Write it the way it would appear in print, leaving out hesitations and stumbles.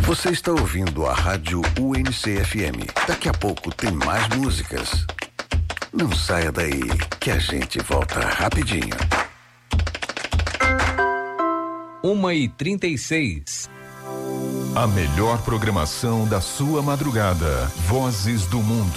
Você está ouvindo a Rádio UNC-FM. Daqui a pouco tem mais músicas. Não saia daí, que a gente volta rapidinho. 1h36. A melhor programação da sua madrugada. Vozes do Mundo.